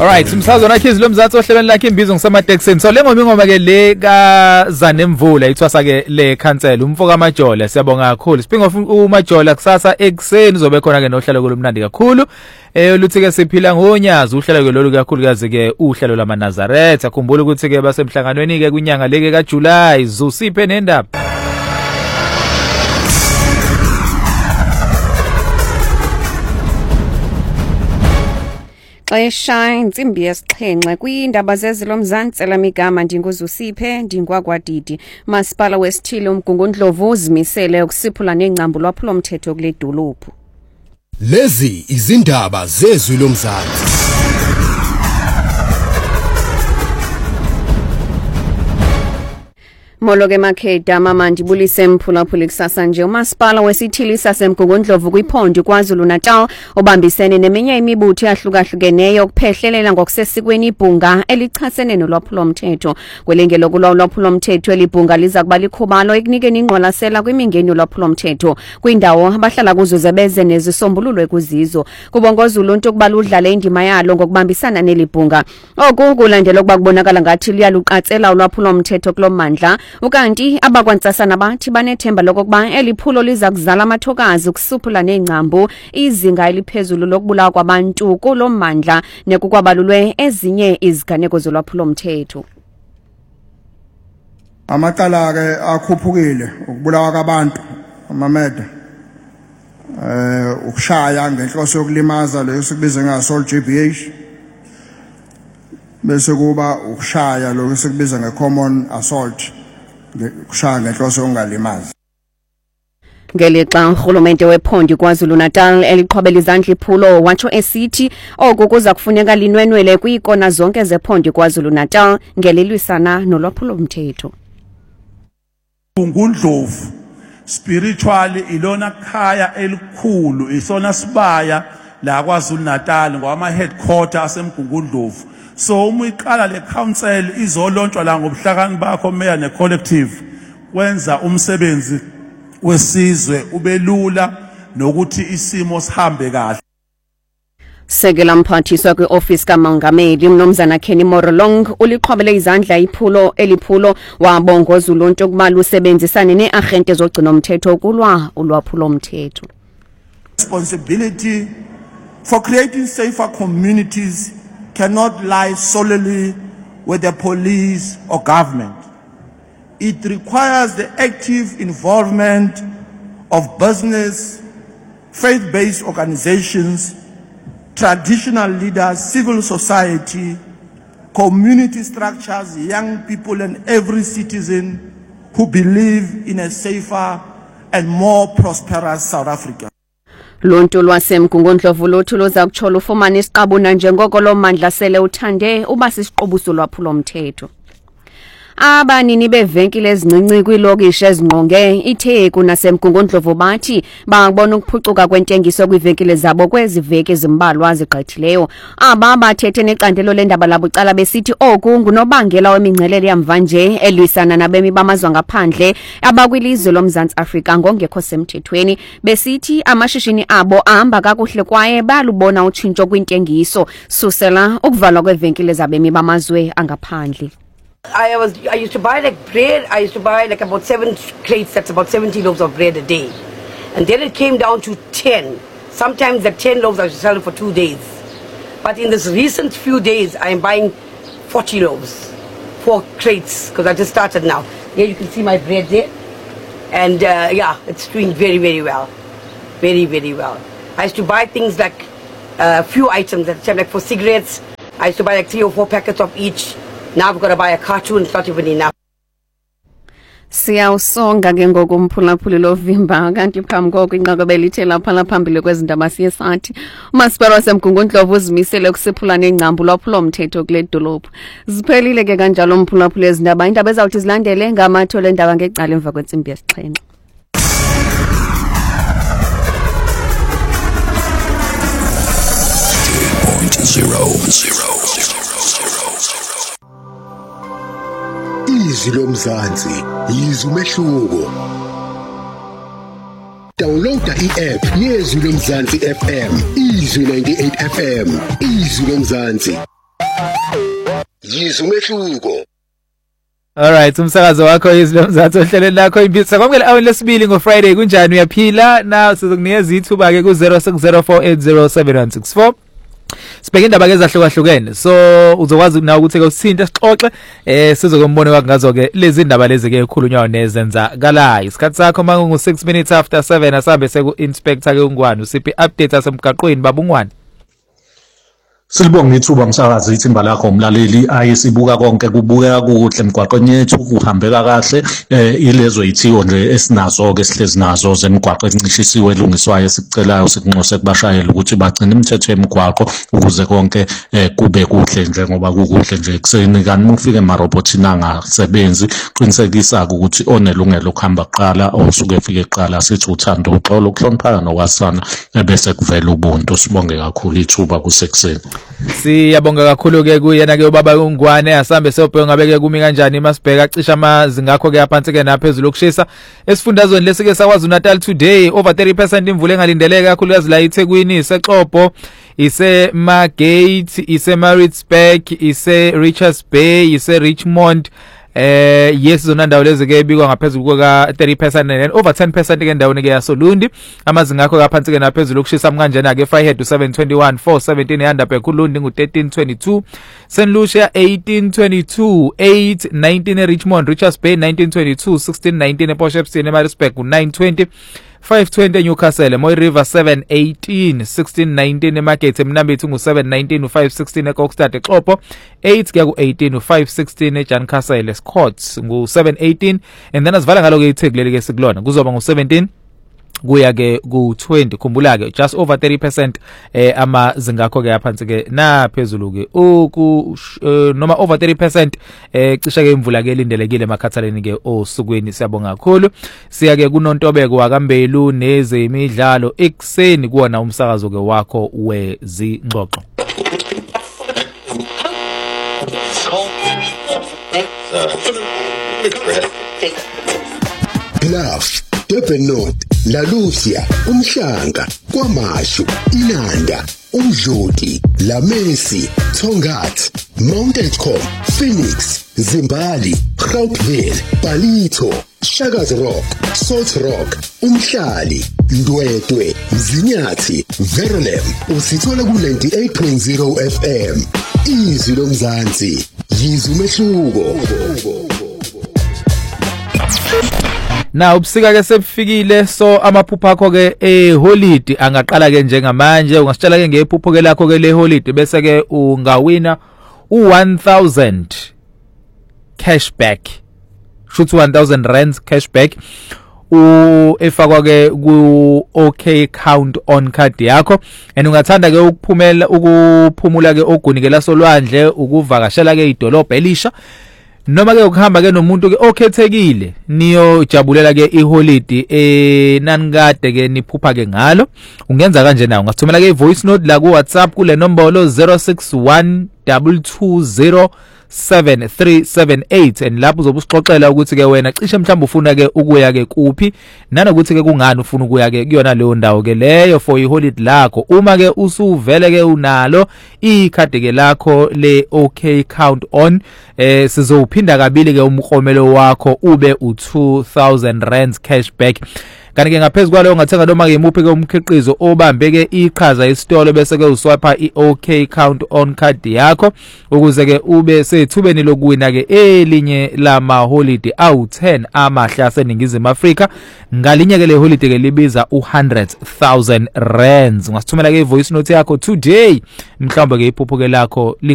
Alright, simsazo nakhizi lomzatsi ohlelweni lakhe imbizo ngisemateksini. So lengoma ke le ka Zanemvula ithwasa ke le cancel umfoka Majola. Siyabonga kakhulu. Speaking of uMajola kusasa ekseni uzobe khona ke nohlelo kolumnandi kakhulu. Luthi ke siphila ngonyazi uhlelo ke lolu kakhulu kaze ke uhlelo lama Nazareth. Akhumbula ukuthi ke basemhlanganweni ke kwinyanga leke ka July. Zusiphe nendaba. Xesha insimbi yesixhenxe kwindaba zezilomzantsi lamigama ndinguzusiphe ndingwagwadidi masipala wesithile umgungundlovu uzimisele ukusiphula nengcambu lwaphulo mthetho kule dolophu. Lezi izindaba zezwi lomzantsi. Moloke Makheda mama ndibulise mphulaphuli kusasa nje umasipala wesithili sasemgungundlovu kwiphondo KwaZulu Natal obambisene neminye imibutho yahlukahlukeneyo ukuphehlelela ngokusesikweni ibhunga elichasene nolwaphulo mthetho kwelengelo kulwaphulo mthetho elibhunga liza kuba likhubalo ekunikeni ingqwalasela kwimingeni yolwaphulo mthetho kwindawo abahlala kuzo zebeze nezisombululo ekuzizo kubongoza uluntu ukuba udlale indima yalo ngokubambisana nelibhunga oku kulandela ukuba kubonakala ngathi liyaluqatsela ulwaphulo mthetho kulomandla ukanti abakwantsasana bathi banethemba lokuba eliphulo liza kuzala amathokazi ukusuphula nengcambu izinga eliphezulu lokubulawa kwabantu kulommandla nekukwabalulwe ezinye iziganeko zolwaphulo mthetho. Amaqala ke akhuphukile ukubulawa kwabantu amameda ukushaya ngenhloso yokulimaza leyo sikubiza ngasol GBH bese kuba ukushaya lo sikubiza ngecommon assault kushaya ngenhloso ongalimazi. Ngelixa urhulumente wephondo KwaZulu Natal eliqhobela izandla iphulo watsho esithi oku kuza kufuneka linwenwele kwiikona zonke zephondo KwaZulu Natal ngelilwisana nolwaphulo mthetho. Mgungundlovu spiritually ilona khaya elikhulu isona sibaya la KwaZulu Natal ngwama headquarter asemgungundlovu. So uma iqala le council izolontshwa la ngobuhlakani bakho meya ne collective wenza umsebenzi wesizwe ubelula nokuthi isimo sihambe kahle. Sekela mphathiswa kweoffice kaMongameli umnomzana Kenny Morolong uliqhobele izandla iphulo eliphulo wabongoza uluntu ukuba usebenzisane neagente zogcina umthetho kulwa ulwaphulo mthetho. Responsibility for creating safer communities cannot lie solely with the police or government. It requires the active involvement of business, faith-based organizations, traditional leaders, civil society, community structures, young people and every citizen who believe in a safer and more prosperous South Africa. Lonto lwasemgungundlovu lothu loza kutshola ufumana isiqabuna njengoko lo mandla sele uthande uba sisiqobuso lwaphulo mthetho. Abanini bevenkile ezincinci kwilokishi ezingqonge iTheku nasemgungundlovu bathi babona ukuphucuka kwentengiso kwivenkile zabo kweziveki ezimbalwa zigqithileyo. Aba bathethe necandelo lendaba labucala besithi oku ngunobangela wemingcelele yamva nje elwisana nabemi bamazwe ngaphandle abakwilizwe loMzantsi Afrika ngongekho semthethweni besithi amashishini abo ahamba kakuhle kwaye balubona utshintsho kwintengiso susela ukuvalwa kwevenkile zabemi bamazwe angaphandle. I used to buy like bread. I used to buy like about 7 crates. That's about 70 loaves of bread a day. And then it came down to 10. Sometimes the 10 loaves I used to sell for 2 days. But in this recent few days, I am buying 40 loaves, 4 crates, because I just started now. Here you can see my bread there. And yeah, it's doing very, very well. Very, very well. I used to buy things like a few items at the time, like for cigarettes. I used to buy like 3 or 4 packets of each. Now I've got to buy a cartoon, it's not even enough. Siyawusonga ke ngokumphulaphuli lovimba kanti phambi koko inqakobela lithe lapha phambili kwezindaba siye sathi umasipala wasemgungundlovu uzimisele ukusiphula nengcambu lwaphulo mthetho kule dolophu. Ziphelile ke kanjalo umphulaphuli ezindaba indaba ezawuthi zilandele ngamathole endaba ngecala emva kwentsimbi yesixhenxe. Izwi lomzantsi yizwi umehluko. Downloada i-app yezwi lomzantsi FM, izwi 98 FM, izwi lomzantsi. yizwa umehluko. Alright, umsakazo wakho izilo mzathu ohlelweni lakho impisa kwamukela awu lesibili ngo Friday kunjani uyaphila na sizokunikeza ithuba ke ku 0604807164 sibheke indaba ke ezahlukahlukene so uzokwazi nawe ukuthi ke usithinta sixoxe sizokumbona kwakungazo ke lezi indaba lezi ke ekhulunywa nezenzakalayo isikhathi sakho mangu 6 minutes after 7 asambe seku inspector ke ungwani usiphi update asemgaqweni babungwani. Silibonga ithuba msakazi ithimba lakho umlaleli ayisibuka konke kubukeka kuhle emgwaqweni yethu kuhambeka kahle ilezo ithiyo nje esinazo ke sihlezi nazo zemigwaqo encishisiwe elungiswayo sikucelayo sikunxuse kubashayeli ukuthi bagcine imithetho yemigwaqo ukuze konke kube kuhle njengoba kukuhle nje ekseni kanti ufike emarobotini angasebenzi qinisekisa ukuthi onelungelo kuhamba kuqala osuke efike eqala sithi uthando uxolo ukuhloniphana nokwasana bese kuvela ubuntu. Sibonge kakhulu ithuba kusekuseni. Siyabonga kakhulu ke kuyena ke ubaba ungwane asambe siyobheka ngabe ke kumi kanjani masibheka cisha amazinga akho ke yaphansi ke naphezulu okushisa esifundazweni lesike sakwazi uNatal today over 30% imvula engalindeleka kakhulu yazi la eThekwini iseXhobo ise Margate ise Maritzburg ise Richards Bay ise Richmond yes zona ndawo lezi ke ebikwa ngaphezulu kwa 30% and over 10% ke ndawoni ke yaSolundi amazinga akho kaphansi ke naphezulu ukushisa mkanjena ke Vryheid 721 417 eHandabe kuLundi ngu1322 St Lucia 1822 819 eRichmond Richards Bay 1922 1619 ePortshepstone eMaritzburg ku920 520 Newcastle Moy River 718 1619 eMargate eMnambithi ngu719 u516 eKokstad eXhobo 8 kuya ku18 u516 eJancastle eScots ngu718 and then asivala ngalo ke iThekuleli ke sikulona kuzoba ngu17 kuya ke ku20 khumbula ke just over 30% amazinga akho ke yaphansi ke naphezulu ke noma over 30% cisha ke imvula ke lindelekile emakhathaleni ke osukwini. Siyabonga kakhulu siya ke kunontobeko wakambelu nezemidlalo ekseni kuona umsakazo ke wakho wezingxoxo. Bluff, Durban North, La Lucia, Umhlanga, KwaMashu, Inanda, Umdloti, La Messi, Tongat, Mount Edgecombe, Phoenix, Zimbali, Gauteville, Palito, Shakazi Rock, Salt Rock, Umhlali, Ndwedwe, Mzinyathi, Verulam, usithola ku98.0 FM. Izwi lomzansi, yizwa umehluko. Na ubusika ke sebufikile so amaphupho akho ke holiday angaqala ke njengamanje ungasitshela ke ngephupho ke lakho ke le holiday bese ke ungawina u1000 cashback shoot 1000 rands cashback efakwa ke ku OK count on card yakho and ungathanda ke ukuphumula ke ogunikela solwandle ukuvakashela ke idolobha elisha noma ke ukuhamba ke nomuntu ke okhethekile niyo jabulela ke iholiday nanikade ke niphupha ke ngalo ungenza kanje nawe ungathumela ke voice note la ku WhatsApp kule nombolo 0612207378 and lapho uzobusixoxela ukuthi ke wena cishe mhlawumbe ufuna ke ukuya ke kuphi nanokuthi ke kungani ufuna ukuya ke kuyona leyo ndawo ke leyo for iholiday lakho uma ke usuvele ke unalo ikhadi ke lakho le OK count on sizophinda kabili ke umkhomelo wakho ube u2000 rands cashback. Kanti ke ngaphezulu kwalo ungathenga noma ke imuphi ke umkhiqizo obambe ke iqhaza isitolo bese ke uswipe iOK count on card yakho ukuze ke ube sethubeni lokuwina ke elinye lama holiday awu10 amahle aseningizimu Afrika ngalinye ke le holiday ke libiza u100,000 rands. Ungasithumela ke ivoice note yakho today mhlawumbe ke iphupho ke lakho